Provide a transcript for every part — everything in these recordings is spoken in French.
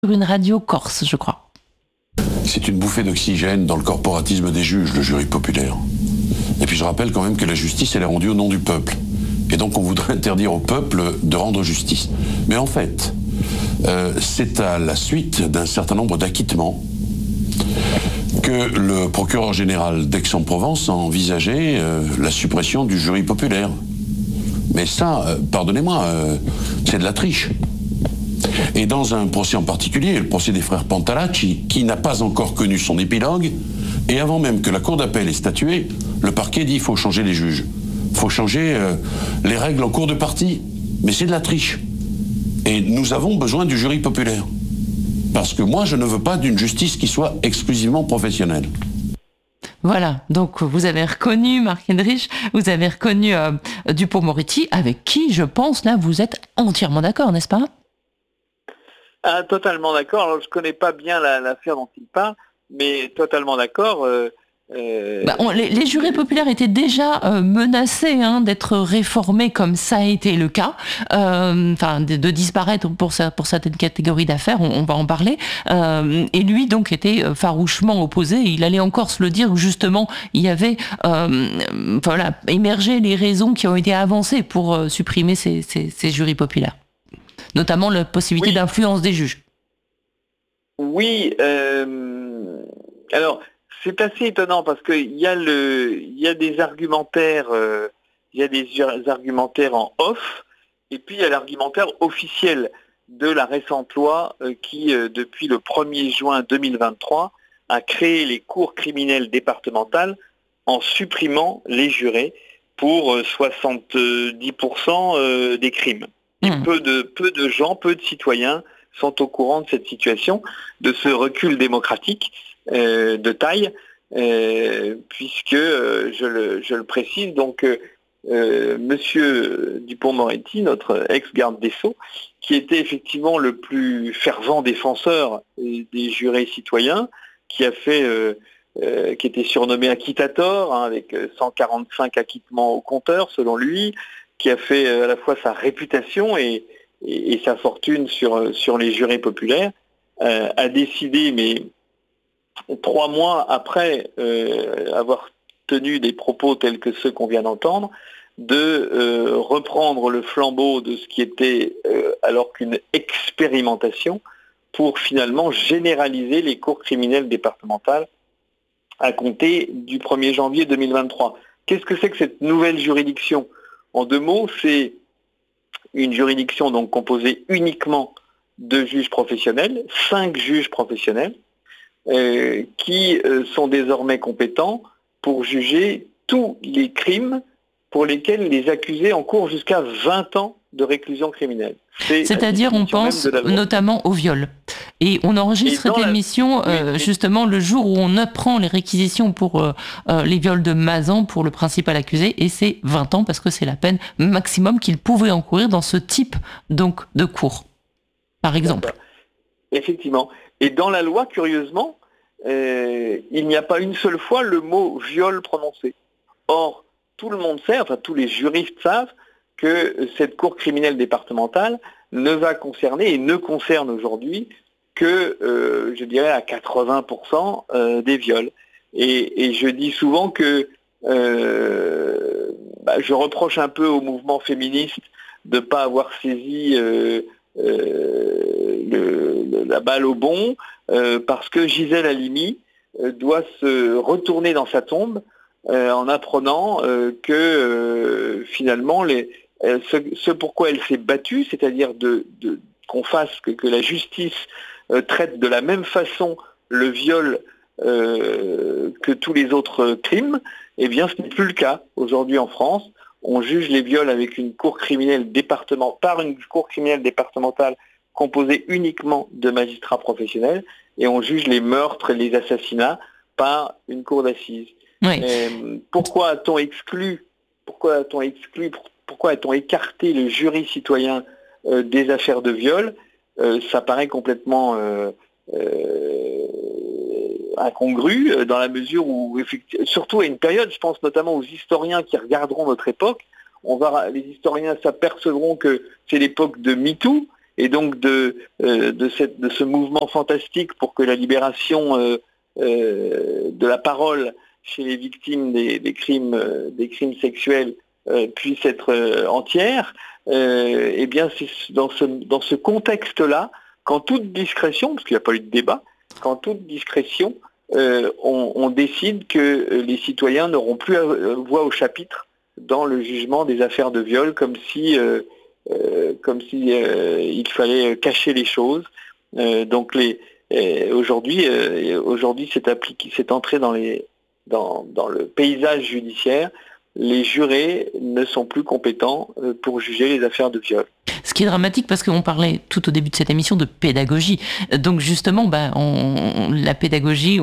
sur une radio corse, je crois. C'est une bouffée d'oxygène dans le corporatisme des juges, le jury populaire. Et puis je rappelle quand même que la justice, elle est rendue au nom du peuple. Et donc on voudrait interdire au peuple de rendre justice. Mais en fait, c'est à la suite d'un certain nombre d'acquittements que le procureur général d'Aix-en-Provence a envisagé la suppression du jury populaire. Mais ça, pardonnez-moi, c'est de la triche. Et dans un procès en particulier, le procès des frères Pantalacci, qui n'a pas encore connu son épilogue, et avant même que la cour d'appel ait statué, le parquet dit qu'il faut changer les juges. Il faut changer les règles en cours de partie. Mais c'est de la triche. Et nous avons besoin du jury populaire. Parce que moi, je ne veux pas d'une justice qui soit exclusivement professionnelle. Voilà, donc vous avez reconnu Marc Henrich, vous avez reconnu Dupond-Moretti, avec qui, je pense, là, vous êtes entièrement d'accord, n'est-ce pas ? Totalement d'accord. Alors, je ne connais pas bien l'affaire dont il parle, mais totalement d'accord. Les jurés populaires étaient déjà menacés d'être réformés, comme ça a été le cas, de disparaître pour certaines catégories d'affaires, on va en parler. Et lui donc était farouchement opposé. Il allait en Corse le dire où justement il y avait émergé les raisons qui ont été avancées pour supprimer ces jurys populaires, notamment la possibilité d'influence des juges. Oui. Alors. C'est assez étonnant parce qu'il y a des argumentaires, argumentaires en off, et puis il y a l'argumentaire officiel de la récente loi qui, depuis le 1er juin 2023, a créé les cours criminelles départementales en supprimant les jurés pour 70% des crimes. Et peu de gens, peu de citoyens sont au courant de cette situation, de ce recul démocratique de taille, puisque, je le précise, donc Monsieur Dupond-Moretti, notre ex-garde des Sceaux, qui était effectivement le plus fervent défenseur des jurés citoyens, qui était surnommé acquittator, avec 145 acquittements au compteur, selon lui, qui a fait à la fois sa réputation et sa fortune sur les jurés populaires, a décidé, mais 3 mois après avoir tenu des propos tels que ceux qu'on vient d'entendre, de reprendre le flambeau de ce qui était alors qu'une expérimentation pour finalement généraliser les cours criminelles départementales à compter du 1er janvier 2023. Qu'est-ce que c'est que cette nouvelle juridiction ? En 2 mots, c'est une juridiction donc composée uniquement de juges professionnels, 5 juges professionnels, qui sont désormais compétents pour juger tous les crimes pour lesquels les accusés encourent jusqu'à 20 ans de réclusion criminelle. C'est-à-dire, on pense notamment au viol. Et on enregistre cette émission justement le jour où on apprend les réquisitions pour les viols de Mazan pour le principal accusé, et c'est 20 ans parce que c'est la peine maximum qu'il pouvait encourir dans ce type donc de cour, par exemple. D'accord. Effectivement. Et dans la loi, curieusement, il n'y a pas une seule fois le mot viol prononcé. Or, tout le monde sait, enfin tous les juristes savent, que cette cour criminelle départementale ne va concerner et ne concerne aujourd'hui que, je dirais, à 80% des viols. Et je dis souvent que je reproche un peu au mouvement féministe de ne pas avoir saisi la balle au bond, parce que Gisèle Halimi doit se retourner dans sa tombe en apprenant que finalement ce pourquoi elle s'est battue, c'est-à-dire qu'on fasse que la justice traite de la même façon le viol que tous les autres crimes, eh bien ce n'est plus le cas aujourd'hui en France. On juge les viols avec une cour criminelle départementale composée uniquement de magistrats professionnels, et on juge les meurtres et les assassinats par une cour d'assises. Oui. Pourquoi a-t-on écarté le jury citoyen des affaires de viol ? Ça paraît complètement incongru, dans la mesure où, surtout à une période, je pense notamment aux historiens qui regarderont notre époque, les historiens s'apercevront que c'est l'époque de MeToo, et donc de ce mouvement fantastique pour que la libération de la parole chez les victimes des crimes sexuels puisse être entière, eh bien c'est dans ce contexte-là, qu'en toute discrétion, parce qu'il n'y a pas eu de débat, qu'en toute discrétion, on décide que les citoyens n'auront plus voix au chapitre dans le jugement des affaires de viol, comme si il fallait cacher les choses. Donc aujourd'hui c'est entré dans le paysage judiciaire. Les jurés ne sont plus compétents pour juger les affaires de viol. Ce qui est dramatique parce qu'on parlait tout au début de cette émission de pédagogie. Donc justement, la pédagogie,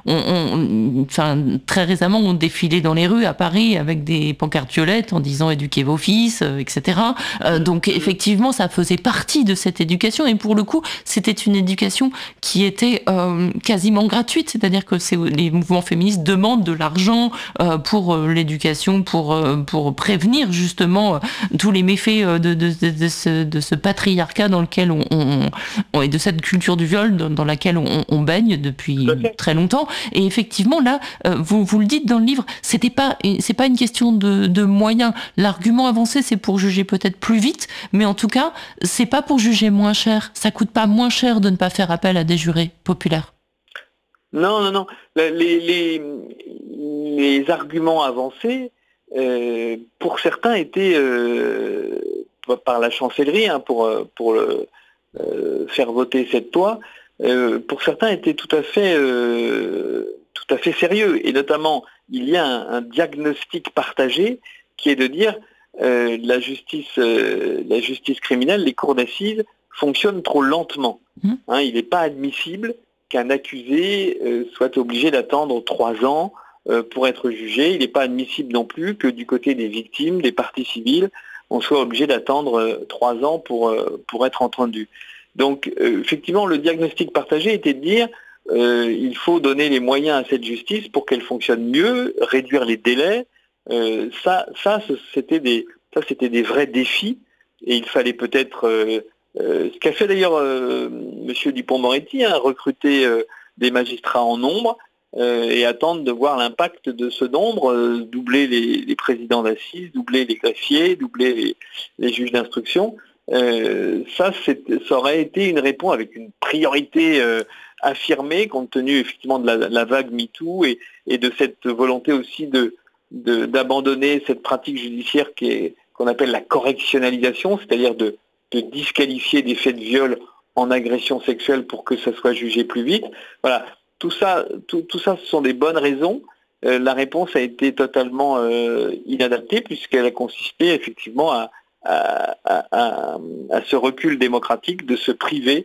très récemment, on défilait dans les rues à Paris avec des pancartes violettes en disant « éduquez vos fils », etc. Donc effectivement, ça faisait partie de cette éducation et pour le coup, c'était une éducation qui était quasiment gratuite. C'est-à-dire que les mouvements féministes demandent de l'argent pour l'éducation, pour prévenir justement tous les méfaits de ce patriarcat dans lequel et de cette culture du viol dans laquelle on baigne depuis très longtemps. Et effectivement, là, vous le dites dans le livre, c'est pas une question de moyens. L'argument avancé, c'est pour juger peut-être plus vite, mais en tout cas, c'est pas pour juger moins cher. Ça coûte pas moins cher de ne pas faire appel à des jurés populaires. Non. Les arguments avancés, pour certains, étaient par la chancellerie pour faire voter cette loi, pour certains étaient tout à fait sérieux. Et notamment, il y a un diagnostic partagé qui est de dire la justice criminelle, les cours d'assises fonctionnent trop lentement. Il n'est pas admissible qu'un accusé soit obligé d'attendre 3 ans pour être jugé. Il n'est pas admissible non plus que du côté des victimes, des parties civiles, on soit obligé d'attendre 3 ans pour être entendu. Donc effectivement, le diagnostic partagé était de dire il faut donner les moyens à cette justice pour qu'elle fonctionne mieux, réduire les délais. C'était des vrais défis et il fallait peut-être ce qu'a fait d'ailleurs M. Dupond-Moretti, recruter des magistrats en nombre et attendre de voir l'impact de ce nombre, doubler les présidents d'assises, doubler les greffiers, doubler les juges d'instruction. Ça aurait été une réponse avec une priorité affirmée, compte tenu effectivement de la vague MeToo et de cette volonté aussi d'abandonner cette pratique judiciaire qu'on appelle la correctionnalisation, c'est-à-dire de disqualifier des faits de viol en agression sexuelle pour que ça soit jugé plus vite. Voilà. Tout ça, ce sont des bonnes raisons. La réponse a été totalement inadaptée puisqu'elle a consisté effectivement à ce recul démocratique de se priver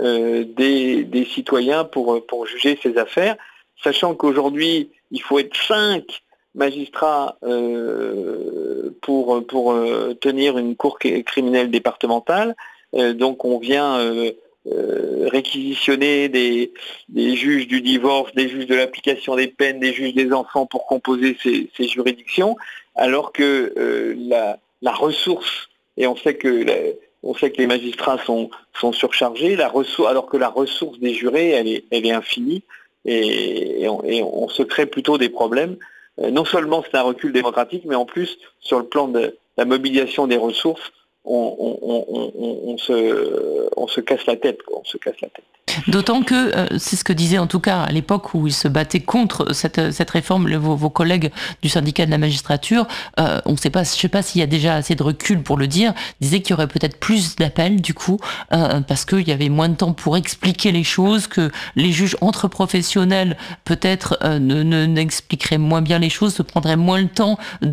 des citoyens pour juger ces affaires, sachant qu'aujourd'hui, il faut être 5 magistrats pour tenir une cour criminelle départementale. Donc on vient réquisitionner des juges du divorce, des juges de l'application des peines, des juges des enfants pour composer ces juridictions, alors que la ressource, et on sait que les magistrats sont surchargés, alors que la ressource des jurés, elle est infinie, et on se crée plutôt des problèmes. Non seulement c'est un recul démocratique, mais en plus, sur le plan de la mobilisation des ressources, on se casse la tête, quoi. On se casse la tête. D'autant que, c'est ce que disaient en tout cas à l'époque où ils se battaient contre cette réforme, vos collègues du syndicat de la magistrature, je ne sais pas s'il y a déjà assez de recul pour le dire, disaient qu'il y aurait peut-être plus d'appels du coup, parce qu'il y avait moins de temps pour expliquer les choses, que les juges entre professionnels peut-être n'expliqueraient moins bien les choses, se prendraient moins le temps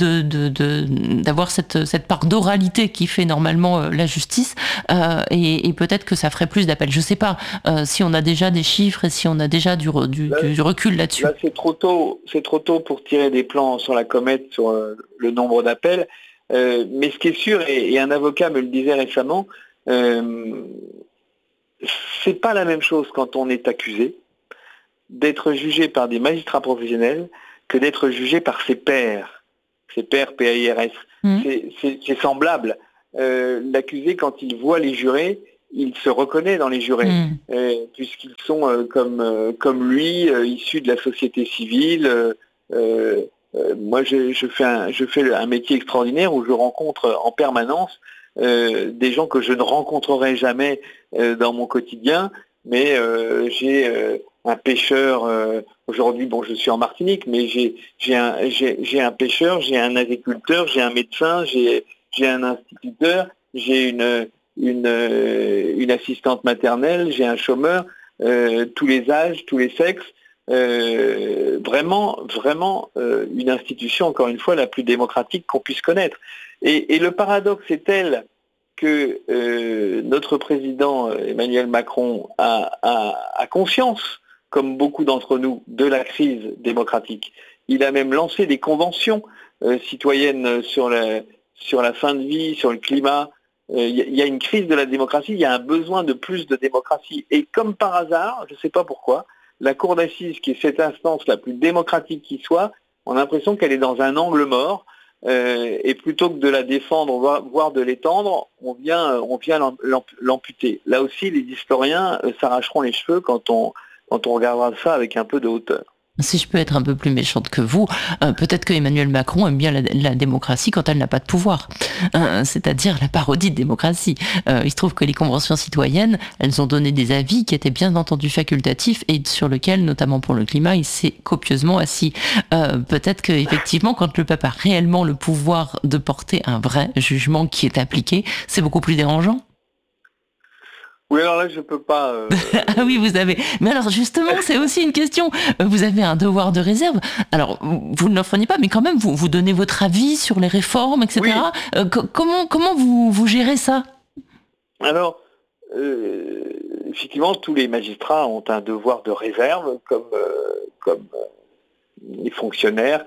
d'avoir cette part d'oralité qui fait normalement la justice, et peut-être que ça ferait plus d'appels. Je ne sais pas si on a déjà des chiffres et si on a déjà du recul là-dessus. Là, c'est trop tôt pour tirer des plans sur la comète sur le nombre d'appels. Mais ce qui est sûr, et un avocat me le disait récemment, c'est pas la même chose quand on est accusé d'être jugé par des magistrats professionnels que d'être jugé par ses pairs, PAIRS. C'est semblable. L'accusé, quand il voit les jurés, il se reconnaît dans les jurés, puisqu'ils sont comme lui, issus de la société civile. Moi, je fais un métier extraordinaire où je rencontre en permanence des gens que je ne rencontrerai jamais dans mon quotidien, mais j'ai un pêcheur, aujourd'hui, bon, je suis en Martinique, mais j'ai un pêcheur, j'ai un agriculteur, j'ai un médecin, j'ai un instituteur, j'ai une assistante maternelle, j'ai un chômeur, tous les âges, tous les sexes, vraiment une institution, encore une fois, la plus démocratique qu'on puisse connaître. Et le paradoxe est tel que notre président Emmanuel Macron a conscience, comme beaucoup d'entre nous, de la crise démocratique. Il a même lancé des conventions citoyennes sur la fin de vie, sur le climat. Il y a une crise de la démocratie, il y a un besoin de plus de démocratie. Et comme par hasard, je ne sais pas pourquoi, la Cour d'assises, qui est cette instance la plus démocratique qui soit, on a l'impression qu'elle est dans un angle mort. Et plutôt que de la défendre, voire de l'étendre, on vient l'amputer. Là aussi, les historiens s'arracheront les cheveux quand on regardera ça avec un peu de hauteur. Si je peux être un peu plus méchante que vous, peut-être que Emmanuel Macron aime bien la démocratie quand elle n'a pas de pouvoir, c'est-à-dire la parodie de démocratie. Il se trouve que les conventions citoyennes, elles ont donné des avis qui étaient bien entendu facultatifs et sur lesquels, notamment pour le climat, il s'est copieusement assis. Peut-être qu'effectivement, quand le peuple a réellement le pouvoir de porter un vrai jugement qui est appliqué, c'est beaucoup plus dérangeant. Oui, alors là, je peux pas... Ah oui, vous avez... Mais alors, justement, c'est aussi une question. Vous avez un devoir de réserve. Alors, vous ne l'enfreignez pas, mais quand même, vous donnez votre avis sur les réformes, etc. Oui. Comment vous gérez ça? Alors, effectivement, tous les magistrats ont un devoir de réserve, comme les fonctionnaires,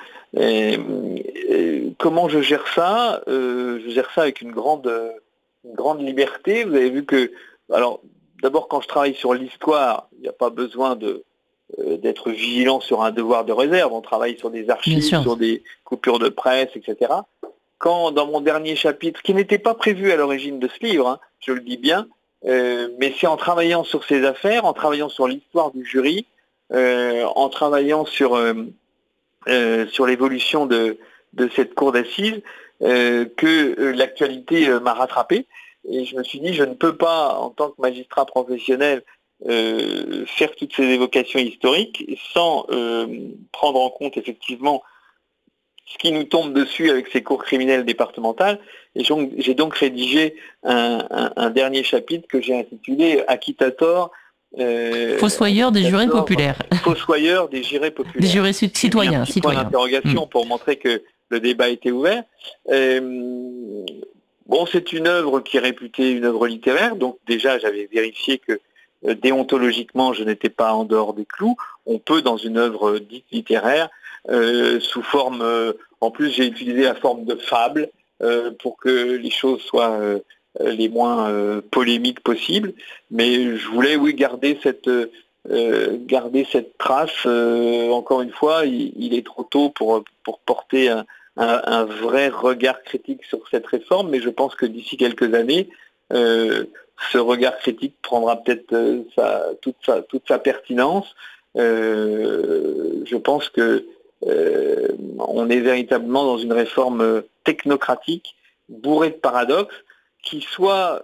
comment je gère ça? Je gère ça avec une grande liberté. Vous avez vu que, alors d'abord quand je travaille sur l'histoire, il n'y a pas besoin d'être vigilant sur un devoir de réserve, on travaille sur des archives, sur des coupures de presse, etc. Quand dans mon dernier chapitre, qui n'était pas prévu à l'origine de ce livre, je le dis bien, mais c'est en travaillant sur ces affaires, en travaillant sur l'histoire du jury, en travaillant sur l'évolution de cette cour d'assises, que l'actualité m'a rattrapé. Et je me suis dit, je ne peux pas, en tant que magistrat professionnel, faire toutes ces évocations historiques sans prendre en compte effectivement ce qui nous tombe dessus avec ces cours criminelles départementales. Et j'ai donc rédigé un dernier chapitre que j'ai intitulé « Acquittator ». Fossoyeur des jurés populaires. Fossoyeur des jurés populaires. Des jurés citoyens. Point d'interrogation pour montrer que le débat était ouvert. Bon, c'est une œuvre qui est réputée une œuvre littéraire, donc déjà j'avais vérifié que déontologiquement je n'étais pas en dehors des clous. On peut dans une œuvre dite littéraire, sous forme, en plus j'ai utilisé la forme de fable pour que les choses soient les moins polémiques possibles, mais je voulais garder cette trace. Encore une fois, il est trop tôt pour porter un vrai regard critique sur cette réforme, mais je pense que d'ici quelques années, ce regard critique prendra peut-être toute sa pertinence. Je pense que on est véritablement dans une réforme technocratique, bourrée de paradoxes, qui soit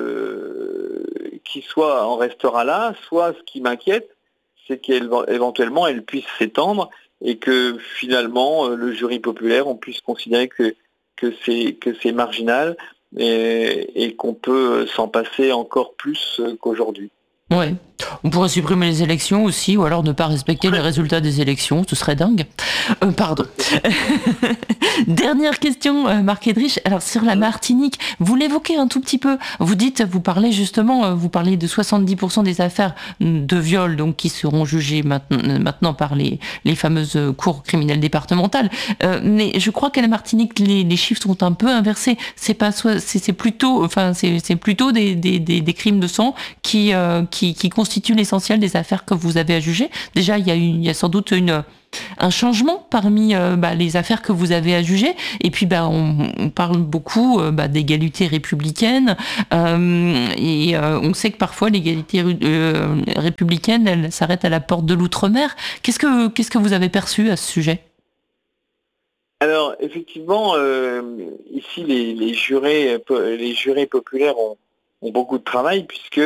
en restera là, soit ce qui m'inquiète, c'est qu'éventuellement elle puisse s'étendre et que finalement le jury populaire, on puisse considérer que c'est marginal et qu'on peut s'en passer encore plus qu'aujourd'hui. Ouais. On pourrait supprimer les élections aussi, ou alors ne pas respecter les résultats des élections, ce serait dingue. Pardon. Dernière question, Marc Edrich. Alors sur la Martinique, vous l'évoquez un tout petit peu. Vous parlez de 70% des affaires de viol donc qui seront jugées maintenant par les fameuses cours criminelles départementales. Mais je crois qu'à la Martinique, les chiffres sont un peu inversés. C'est plutôt des crimes de sang qui constituent l'essentiel des affaires que vous avez à juger. Déjà, il y a sans doute un changement parmi les affaires que vous avez à juger. Et puis on parle beaucoup d'égalité républicaine et on sait que parfois l'égalité républicaine, elle s'arrête à la porte de l'outre-mer. Qu'est-ce que vous avez perçu à ce sujet ? Alors effectivement, ici les jurés populaires ont beaucoup de travail puisque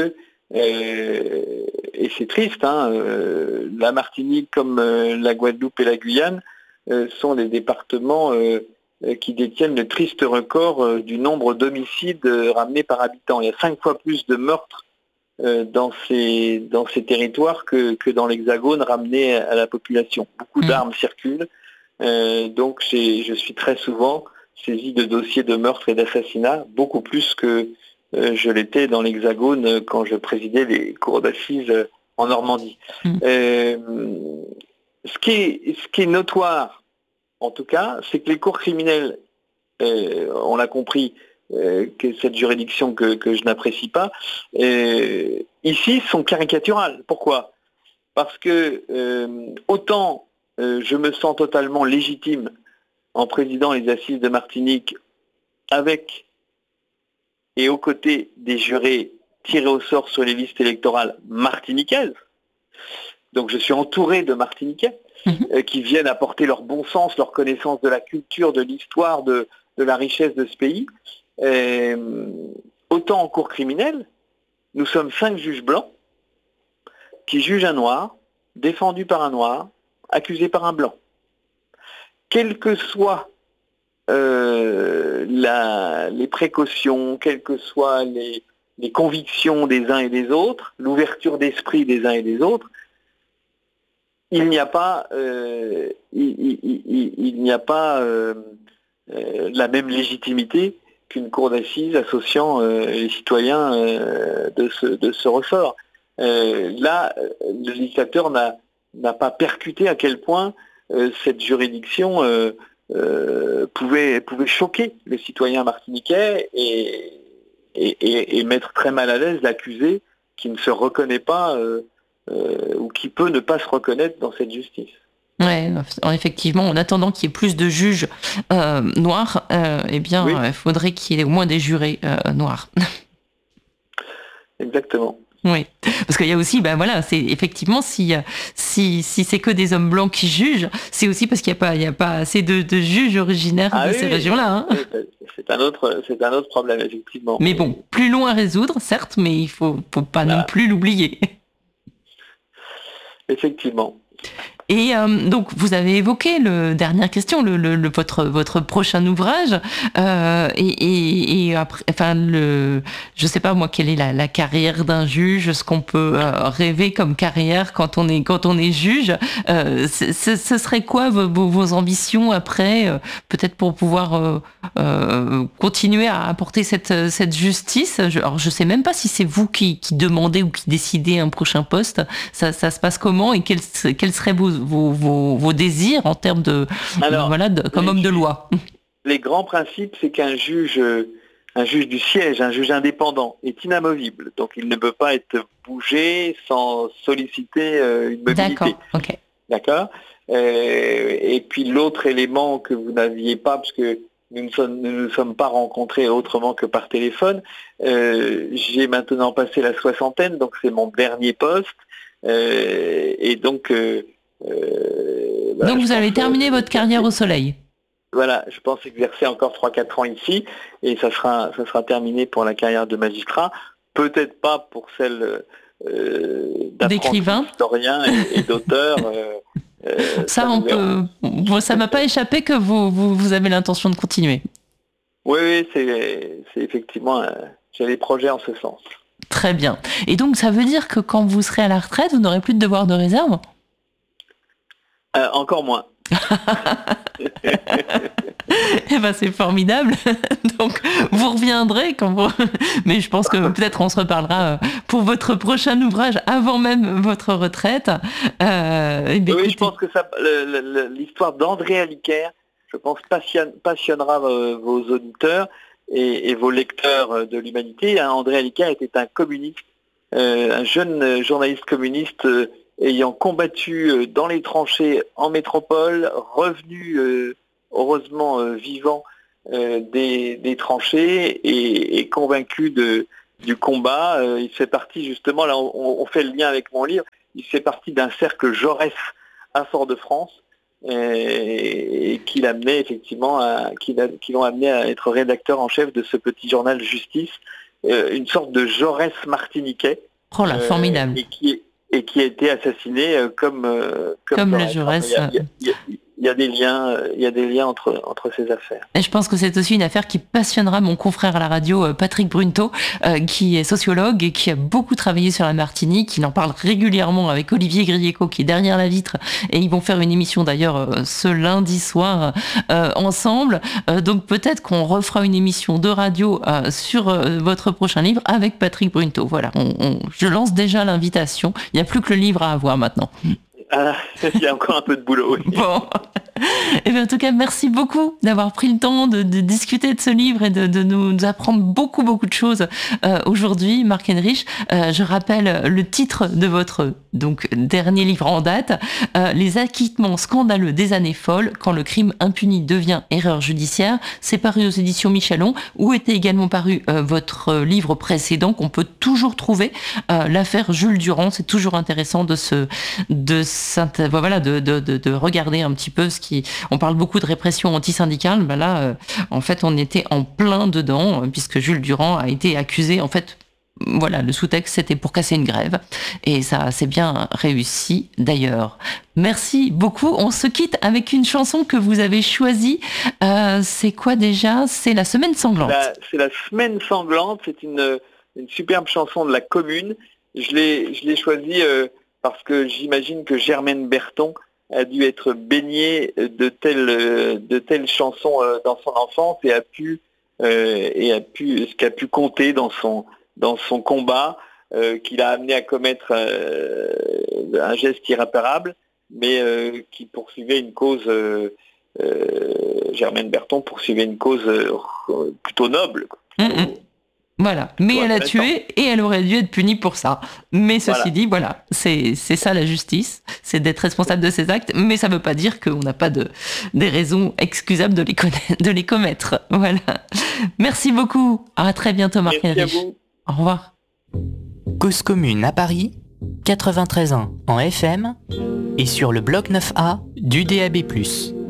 et c'est triste, la Martinique comme la Guadeloupe et la Guyane sont des départements qui détiennent le triste record du nombre d'homicides ramenés par habitant. Il y a 5 fois plus de meurtres dans ces territoires que dans l'Hexagone ramenés à la population. Beaucoup d'armes circulent, donc je suis très souvent saisi de dossiers de meurtres et d'assassinats, beaucoup plus que je l'étais dans l'Hexagone quand je présidais les cours d'assises en Normandie. Ce qui est notoire, en tout cas, c'est que les cours criminels, on l'a compris, que cette juridiction que je n'apprécie pas, ici sont caricaturales. Pourquoi ? Parce que autant je me sens totalement légitime en présidant les assises de Martinique avec et aux côtés des jurés tirés au sort sur les listes électorales martiniquaises. Donc je suis entouré de Martiniquais qui viennent apporter leur bon sens, leur connaissance de la culture, de l'histoire, de la richesse de ce pays. Autant en cour criminelle, nous sommes 5 juges blancs qui jugent un noir, défendu par un noir, accusé par un blanc. Quelles que soient les précautions, quelles que soient les convictions des uns et des autres, l'ouverture d'esprit des uns et des autres, il n'y a pas la même légitimité qu'une cour d'assises associant les citoyens de ce ressort. Là, le législateur n'a pas percuté à quel point cette juridiction pouvait choquer le citoyen martiniquais et mettre très mal à l'aise l'accusé qui ne se reconnaît pas ou qui peut ne pas se reconnaître dans cette justice. Ouais, effectivement, en attendant qu'il y ait plus de juges noirs, il faudrait qu'il y ait au moins des jurés noirs. Exactement. Oui, parce qu'il y a aussi, c'est effectivement si c'est que des hommes blancs qui jugent, c'est aussi parce qu'il n'y a pas assez de juges originaires de ces régions-là. Oui, c'est un autre problème, effectivement. Mais bon, plus long à résoudre, certes, mais il faut pas non plus l'oublier. Effectivement. Et donc, vous avez évoqué dernière question, votre prochain ouvrage, et après, je sais pas moi quelle est la carrière d'un juge, ce qu'on peut rêver comme carrière quand on est juge. Ce serait quoi vos ambitions après, peut-être pour pouvoir continuer à apporter cette justice. Alors, je sais même pas si c'est vous qui demandez ou qui décidez un prochain poste. Ça se passe comment et quels seraient vos désirs en termes comme homme de loi? Les grands principes, c'est qu'un juge du siège, un juge indépendant, est inamovible. Donc il ne peut pas être bougé sans solliciter une mobilité. D'accord, ok. D'accord. Et puis l'autre élément que vous n'aviez pas, parce que nous ne nous sommes pas rencontrés autrement que par téléphone, j'ai maintenant passé la soixantaine, donc c'est mon dernier poste. Et donc... donc vous avez terminé votre carrière au soleil. Voilà, je pense exercer encore 3-4 ans ici, et ça sera terminé pour la carrière de magistrat, peut-être pas pour celle d'écrivain, d'historien et d'auteur. Ça m'a pas échappé que vous avez l'intention de continuer. Oui, c'est effectivement, j'ai des projets en ce sens. Très bien. Et donc ça veut dire que quand vous serez à la retraite, vous n'aurez plus de devoir de réserve ? Encore moins. Eh ben c'est formidable. Donc vous reviendrez mais je pense que peut-être on se reparlera pour votre prochain ouvrage avant même votre retraite. Oui, je pense que l'histoire d'André Aliquer, je pense, passionnera vos auditeurs et vos lecteurs de l'Humanité. André Aliquer était un communiste, un jeune journaliste communiste ayant combattu dans les tranchées en métropole, revenu heureusement vivant des tranchées et convaincu du combat. Il fait partie justement, là on fait le lien avec mon livre, il fait partie d'un cercle Jaurès à Fort-de-France et qui l'amenait effectivement qui l'ont amené à être rédacteur en chef de ce petit journal Justice, une sorte de Jaurès martiniquais. Oh là, formidable. Et qui a été assassiné comme le Jaurès. Il y a des liens entre ces affaires. Et je pense que c'est aussi une affaire qui passionnera mon confrère à la radio, Patrick Brunto, qui est sociologue et qui a beaucoup travaillé sur la Martinique. Il en parle régulièrement avec Olivier Grieco, qui est derrière la vitre. Et ils vont faire une émission d'ailleurs ce lundi soir ensemble. Donc peut-être qu'on refera une émission de radio sur votre prochain livre avec Patrick Brunto. Voilà, je lance déjà l'invitation. Il n'y a plus que le livre à avoir maintenant. Il y a encore un peu de boulot. Oui. Bon. Et bien, en tout cas, merci beaucoup d'avoir pris le temps de discuter de ce livre et de nous apprendre beaucoup de choses aujourd'hui, Marc Henrich. Je rappelle le titre de votre dernier livre en date, Les acquittements scandaleux des années folles, quand le crime impuni devient erreur judiciaire. C'est paru aux éditions Michelon, où était également paru votre livre précédent qu'on peut toujours trouver, l'affaire Jules Durand. C'est toujours intéressant de regarder un petit peu on parle beaucoup de répression antisyndicale, là, en fait, on était en plein dedans, puisque Jules Durand a été accusé, en fait, voilà, le sous-texte, c'était pour casser une grève, et ça s'est bien réussi, d'ailleurs. Merci beaucoup. On se quitte avec une chanson que vous avez choisie. C'est quoi déjà ? C'est La Semaine Sanglante. C'est La Semaine Sanglante, c'est une superbe chanson de la Commune. Je l'ai choisie parce que j'imagine que Germaine Berton a dû être baignée de telles chansons dans son enfance et ce qu'a pu compter dans son combat, qui l'a amené à commettre un geste irréparable, mais qui poursuivait une cause. Germaine Berton poursuivait une cause plutôt noble. Voilà, mais elle a tué et elle aurait dû être punie pour ça. Mais ceci dit, voilà, c'est ça la justice, c'est d'être responsable de ses actes, mais ça ne veut pas dire qu'on n'a pas des raisons excusables de les commettre. Voilà. Merci beaucoup. À très bientôt, Marc Henrich. Au revoir. Cause commune à Paris, 93.1 en FM et sur le bloc 9A du DAB+.